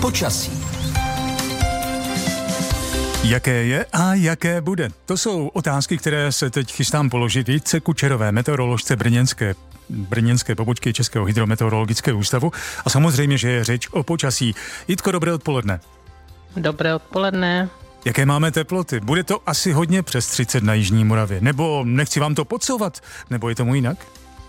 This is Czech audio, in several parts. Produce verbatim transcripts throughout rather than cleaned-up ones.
Počasí. Jaké je a jaké bude? To jsou otázky, které se teď chystám položit Jitce Kučerové, meteoroložce brněnské, brněnské pobočky Českého hydrometeorologického ústavu. A samozřejmě, že je řeč o počasí. Jitko, dobré odpoledne. Dobré odpoledne. Jaké máme teploty? Bude to asi hodně přes třicet na jižní Moravě. Nebo nechci vám to podsouvat? Nebo je tomu jinak?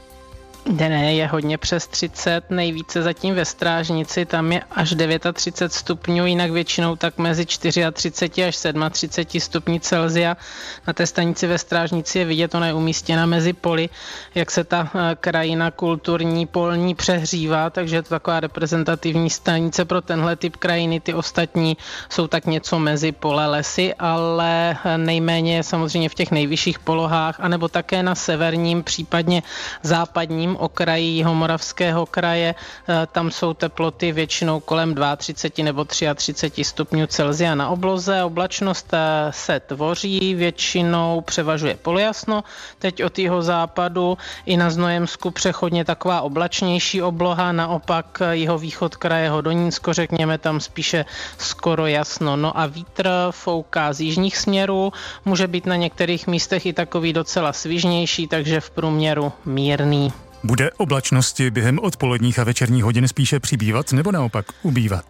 Ne, ne, je hodně přes třicet, nejvíce zatím ve Strážnici, tam je až třicet devět stupňů, jinak většinou tak mezi třicet čtyři až třicet sedm stupňů Celsia. Na té stanici ve Strážnici je vidět, ona je umístěna mezi poli, jak se ta krajina kulturní, polní přehřívá, takže je to taková reprezentativní stanice pro tenhle typ krajiny, ty ostatní jsou tak něco mezi pole, lesy, ale nejméně je samozřejmě v těch nejvyšších polohách, anebo také na severním, případně západním okraji Jihomoravského kraje, tam jsou teploty většinou kolem třicet dva nebo třicet tři stupňů Celsia na obloze. Oblačnost se tvoří, většinou převažuje polojasno. Teď od jihozápadu i na Znojemsku přechodně taková oblačnější obloha, naopak jihovýchod kraje Hodonínsko, řekněme, tam spíše skoro jasno. No a vítr fouká z jižních směrů, může být na některých místech i takový docela svižnější, takže v průměru mírný. Bude oblačnosti během odpoledních a večerních hodin spíše přibývat nebo naopak ubývat?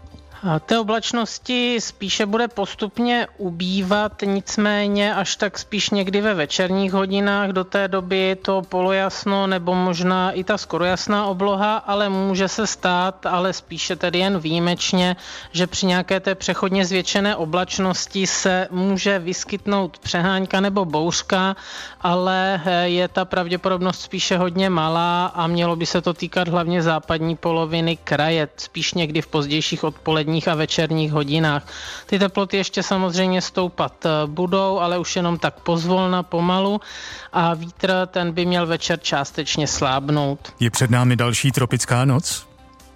Té oblačnosti spíše bude postupně ubývat, nicméně až tak spíš někdy ve večerních hodinách, do té doby je to polojasno nebo možná i ta skoro jasná obloha, ale může se stát, ale spíše tedy jen výjimečně, že při nějaké té přechodně zvětšené oblačnosti se může vyskytnout přehánka nebo bouřka, ale je ta pravděpodobnost spíše hodně malá a mělo by se to týkat hlavně západní poloviny kraje, spíš někdy v pozdějších odpoledních a večerních hodinách. Ty teploty ještě samozřejmě stoupat budou, ale už jenom tak pozvolna, pomalu a vítr ten by měl večer částečně slábnout. Je před námi další tropická noc?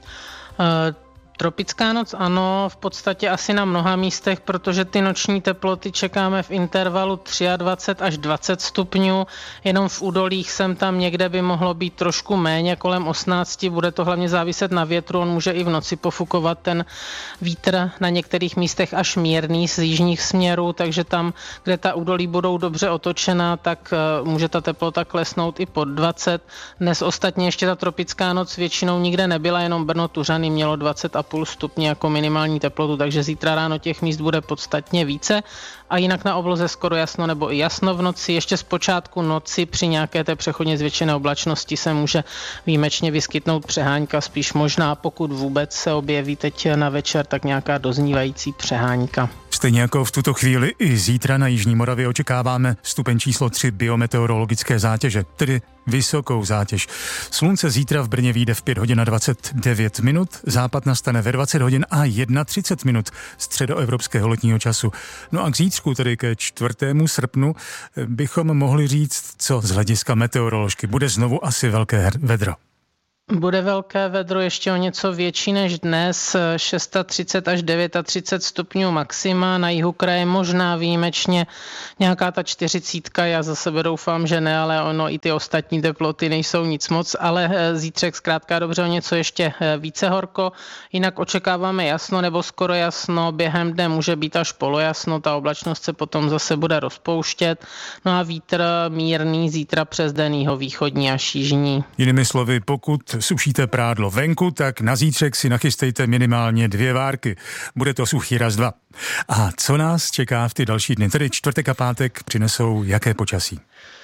Uh, Tropická noc ano, v podstatě asi na mnoha místech, protože ty noční teploty čekáme v intervalu dvacet tři až dvacet stupňů, jenom v údolích sem tam někde by mohlo být trošku méně, kolem osmnáct, bude to hlavně záviset na větru, on může i v noci pofukovat ten vítr na některých místech až mírný z jižních směrů, takže tam, kde ta údolí budou dobře otočená, tak může ta teplota klesnout i pod dvacet. Dnes ostatně ještě ta tropická noc většinou nikde nebyla, jenom Brno Tuřany mělo dvacet a půl stupně jako minimální teplotu, takže zítra ráno těch míst bude podstatně více a jinak na obloze skoro jasno nebo i jasno v noci. Ještě z počátku noci při nějaké té přechodně zvětšené oblačnosti se může výjimečně vyskytnout přehánka, spíš možná, pokud vůbec se objeví teď na večer, tak nějaká doznívající přehánka. Stejně jako v tuto chvíli i zítra na jižní Moravě očekáváme stupeň číslo tři biometeorologické zátěže, tedy vysokou zátěž. Slunce zítra v Brně vyjde v pět hodin a dvacet devět minut, západ nastane ve dvacet hodin a třicet jedna minut středoevropského letního času. No a k zítřku, tedy ke čtvrtému srpnu, bychom mohli říct, co z hlediska meteoroložky. Bude znovu asi velké vedro. Bude velké vedro ještě o něco větší než dnes, třicet šest až třicet devět stupňů maxima, na jihu kraje možná výjimečně nějaká ta čtyřicítka, já za sebe doufám, že ne, ale ono i ty ostatní teploty nejsou nic moc, ale zítřek zkrátka dobře o něco ještě více horko, jinak očekáváme jasno nebo skoro jasno, během dne může být až polojasno, ta oblačnost se potom zase bude rozpouštět, no a vítr mírný zítra přes den jihovýchodní až jižní. Jinými slovy, pokud sušíte prádlo venku, tak na zítřek si nachystejte minimálně dvě várky. Bude to suchý raz dva. A co nás čeká v ty další dny? Tedy čtvrtek a pátek přinesou jaké počasí?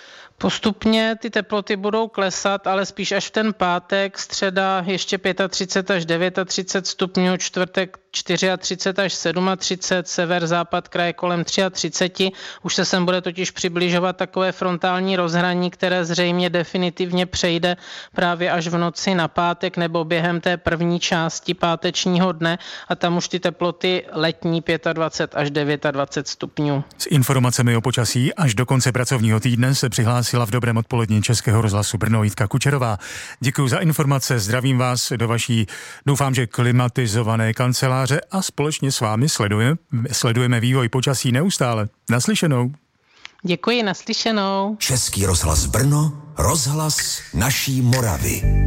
Postupně ty teploty budou klesat, ale spíš až v ten pátek, středa ještě třicet pět až třicet devět stupňů, čtvrtek třicet čtyři až třicet sedm, sever, západ kraje kolem třicet tři. Už se sem bude totiž přibližovat takové frontální rozhraní, které zřejmě definitivně přejde právě až v noci na pátek nebo během té první části pátečního dne a tam už ty teploty letní dvacet pět až dvacet devět stupňů. S informacemi o počasí až do konce pracovního týdne se přihlásila v dobrém odpolední Českého rozhlasu Brno Jitka Kučerová. Děkuji za informace, zdravím vás do vaší, doufám, že klimatizované kanceláře a společně s vámi sledujeme, sledujeme vývoj počasí neustále. Naslyšenou. Děkuji, naslyšenou. Český rozhlas Brno, rozhlas naší Moravy.